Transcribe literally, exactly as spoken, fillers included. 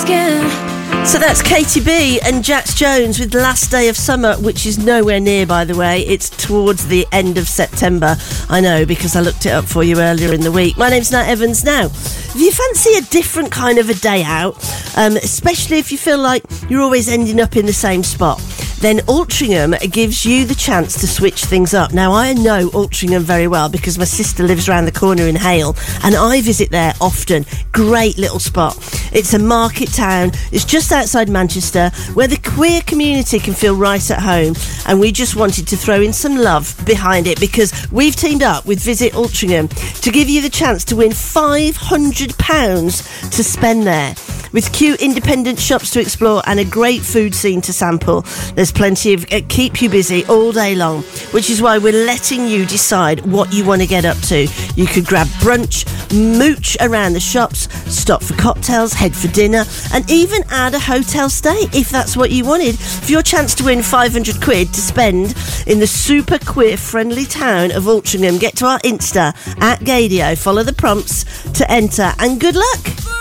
So that's Katie B and Jax Jones with Last Day of Summer, which is nowhere near, by the way. It's towards the end of September. I know, because I looked it up for you earlier in the week. My name's Nat Evans. Now, if you fancy a different kind of a day out, um, especially if you feel like you're always ending up in the same spot, then Altrincham gives you the chance to switch things up. Now, I know Altrincham very well because my sister lives around the corner in Hale, and I visit there often. Great little spot. It's a market town. It's just outside Manchester, where the queer community can feel right at home, and we just wanted to throw in some love behind it because we've teamed up with Visit Altrincham to give you the chance to win five hundred pounds to spend there. With cute independent shops to explore and a great food scene to sample, there's plenty of uh, keep you busy all day long, which is why we're letting you decide what you want to get up to. You could grab brunch, mooch around the shops, stop for cocktails, head for dinner, and even add a hotel stay if that's what you wanted. For your chance to win five hundred quid to spend in the super queer friendly town of Altrincham, get to our Insta at Gadio, follow the prompts to enter, and good luck.